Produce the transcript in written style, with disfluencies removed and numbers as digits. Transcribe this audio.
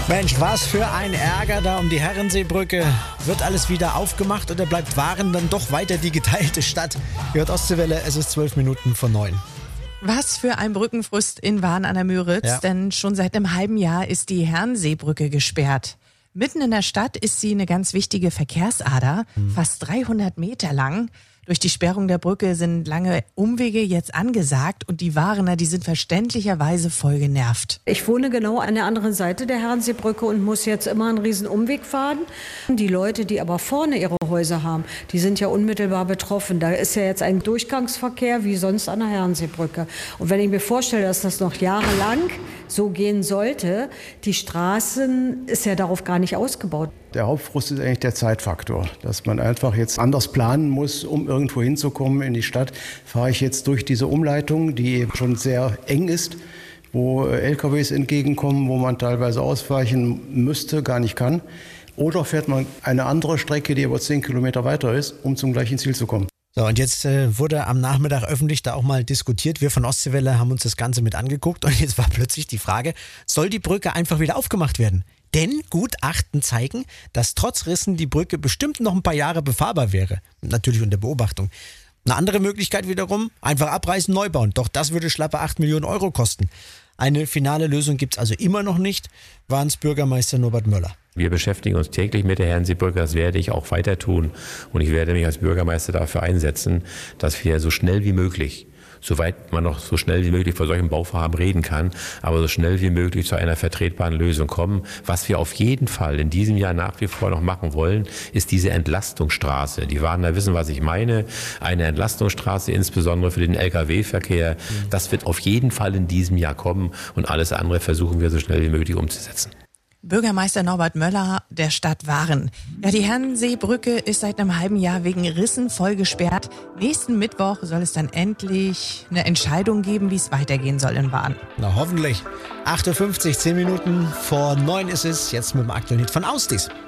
Mensch, was für ein Ärger da um die Herrenseebrücke. Wird alles wieder aufgemacht oder bleibt Waren dann doch weiter die geteilte Stadt? Ihr hört Ostseewelle, es ist 9:12. Was für ein Brückenfrust in Waren an der Müritz, Ja. denn schon seit einem halben Jahr ist die Herrenseebrücke gesperrt. Mitten in der Stadt ist sie eine ganz wichtige Verkehrsader, fast 300 Meter lang. Durch die Sperrung der Brücke sind lange Umwege jetzt angesagt und die Warener, die sind verständlicherweise voll genervt. Ich wohne genau an der anderen Seite der Herrenseebrücke und muss jetzt immer einen riesen Umweg fahren. Die Leute, die aber vorne ihre Häuser haben, die sind ja unmittelbar betroffen. Da ist ja jetzt ein Durchgangsverkehr wie sonst an der Herrenseebrücke. Und wenn ich mir vorstelle, dass das noch jahrelang so gehen sollte, die Straßen ist ja darauf gar nicht ausgebaut. Der Hauptfrust ist eigentlich der Zeitfaktor, dass man einfach jetzt anders planen muss, um irgendwo hinzukommen in die Stadt. Fahre ich jetzt durch diese Umleitung, die eben schon sehr eng ist, wo LKWs entgegenkommen, wo man teilweise ausweichen müsste, gar nicht kann. Oder fährt man eine andere Strecke, die aber 10 Kilometer weiter ist, um zum gleichen Ziel zu kommen. So, und jetzt wurde am Nachmittag öffentlich da auch mal diskutiert. Wir von Ostseewelle haben uns das Ganze mit angeguckt und jetzt war plötzlich die Frage, soll die Brücke einfach wieder aufgemacht werden? Denn Gutachten zeigen, dass trotz Rissen die Brücke bestimmt noch ein paar Jahre befahrbar wäre. Natürlich unter Beobachtung. Eine andere Möglichkeit wiederum, einfach abreißen, neu bauen. Doch das würde schlappe 8 Millionen Euro kosten. Eine finale Lösung gibt's also immer noch nicht, warnt Bürgermeister Norbert Möller. Wir beschäftigen uns täglich mit der Herrenseebrücke, das werde ich auch weiter tun. Und ich werde mich als Bürgermeister dafür einsetzen, dass wir so schnell wie möglich, soweit man noch so schnell wie möglich vor solchen Bauvorhaben reden kann, aber so schnell wie möglich zu einer vertretbaren Lösung kommen. Was wir auf jeden Fall in diesem Jahr nach wie vor noch machen wollen, ist diese Entlastungsstraße. Die Warner wissen, was ich meine. Eine Entlastungsstraße, insbesondere für den Lkw-Verkehr. Das wird auf jeden Fall in diesem Jahr kommen und alles andere versuchen wir so schnell wie möglich umzusetzen. Bürgermeister Norbert Möller der Stadt Waren. Ja, die Herrenseebrücke ist seit einem halben Jahr wegen Rissen voll gesperrt. Nächsten Mittwoch soll es dann endlich eine Entscheidung geben, wie es weitergehen soll in Waren. Na hoffentlich. 8:50 10 Minuten vor 9 ist es, jetzt mit dem aktuellen Hit von Austis.